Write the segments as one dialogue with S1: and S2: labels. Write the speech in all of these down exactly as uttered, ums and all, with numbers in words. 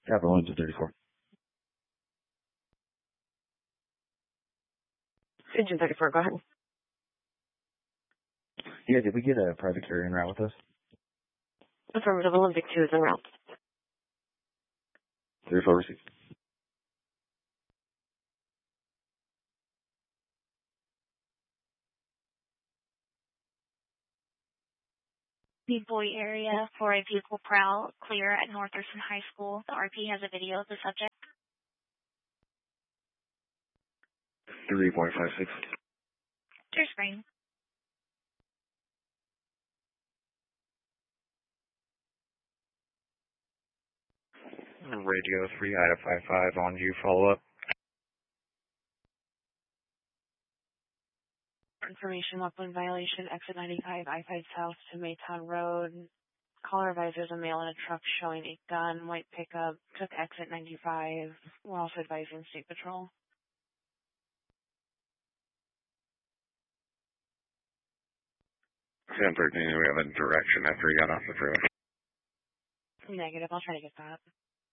S1: Capital One two thirty-four.
S2: Engine thirty-four, go ahead.
S1: Yeah, did we get a private carrier en route with us?
S2: Affirmative, Olympic two is en route.
S1: thirty-four received.
S3: The Boy area for a vehicle prowl clear at North Thurston High School. The R P has a video of the subject.
S1: three point five six.
S3: Clear screen.
S4: Radio three out of five five on you, follow up.
S2: Information, weapon violation, exit ninety-five, I five South to Maytown Road. Caller advisors a male in a truck showing a gun, white pickup, took exit ninety-five. We're also advising State Patrol.
S4: ten thirteen, we have a direction after he got off the freeway.
S2: Negative, I'll try to get that.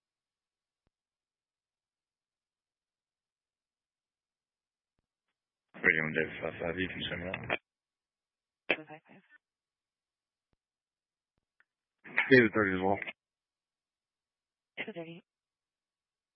S4: Radio on Davis South Side, you can send me that.
S2: two five five.
S4: David thirty as well.
S2: two thirty.